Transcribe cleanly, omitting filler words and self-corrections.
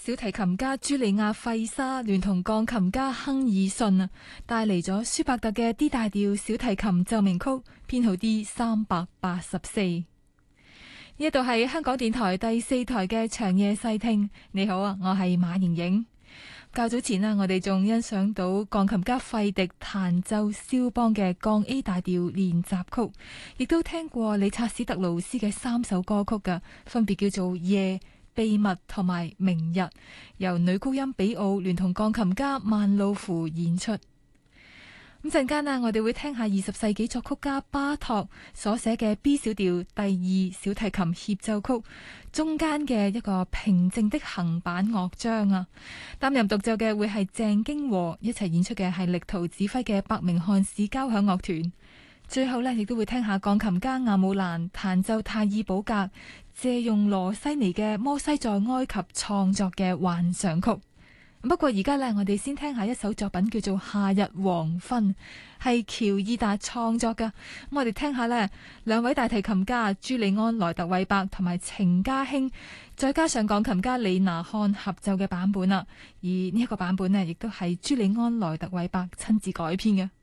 小提琴家朱利亞費沙聯同鋼琴家亨爾遜啊，帶嚟咗舒伯特嘅 D 大調小提琴奏鳴曲編號 D384。呢度係香港電台第4台嘅長夜細聽。你好啊，我係馬瑩瑩。較早前我哋仲欣賞到鋼琴家費迪彈奏肖邦嘅降 A 大調練習曲，亦都聽過理察史特勞斯嘅3首歌曲㗎，分別叫做《夜》、秘密同埋明日，由女高音比奧聯同鋼琴家曼路芙演出。咁陣間我哋會聽下20世紀作曲家巴托所寫嘅 B 小調第2小提琴協奏曲中間嘅一個平靜的行板樂章啊。擔任獨奏嘅會係鄭經和，一齊演出嘅係力圖指揮嘅伯明翰市交響樂團。最後亦都會聽下鋼琴家亞姆蘭彈奏泰爾堡格借用羅西尼嘅《摩西在埃及》創作嘅幻想曲。不過而家我哋先聽下一首作品，叫做《夏日黃昏》，係喬爾達創作噶。咁我哋聽下兩位大提琴家朱利安萊特韋伯同埋程家興，再加上鋼琴家李拿漢合奏嘅版本啦。而呢一個版本亦都係朱利安萊特韋伯親自改編嘅。